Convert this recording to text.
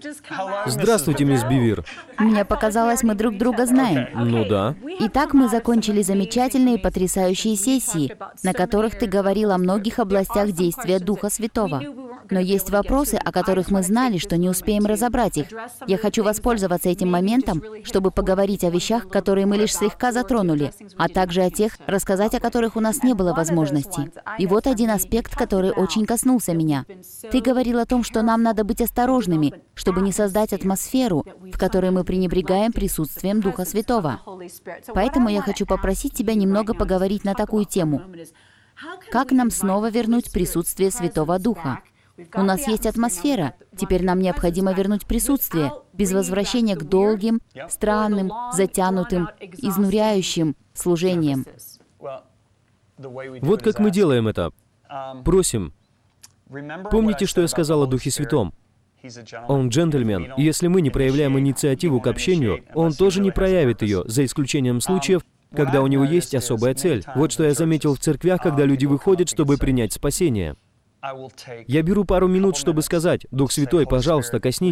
Здравствуйте, мисс Бивир. Мне показалось, мы друг друга знаем. Ну да. Итак, мы закончили замечательные и потрясающие сессии, на которых ты говорил о многих областях действия Духа Святого. Но есть вопросы, о которых мы знали, что не успеем разобрать их. Я хочу воспользоваться этим моментом, чтобы поговорить о вещах, которые мы лишь слегка затронули, а также о тех, рассказать о которых у нас не было возможности. И вот один аспект, который очень коснулся меня. Ты говорил о том, что нам надо быть осторожными, чтобы не создать атмосферу, в которой мы пренебрегаем присутствием Духа Святого. Поэтому я хочу попросить тебя немного поговорить на такую тему. Как нам снова вернуть присутствие Святого Духа? У нас есть атмосфера, теперь нам необходимо вернуть присутствие, без возвращения к долгим, странным, затянутым, изнуряющим служениям. Вот как мы делаем это. Просим. Помните, что я сказал о Духе Святом? Он джентльмен, и если мы не проявляем инициативу к общению, он тоже не проявит ее, за исключением случаев, когда у него есть особая цель. Вот что я заметил в церквях, когда люди выходят, чтобы принять спасение. Я беру пару минут, чтобы сказать: «Дух Святой, пожалуйста, коснись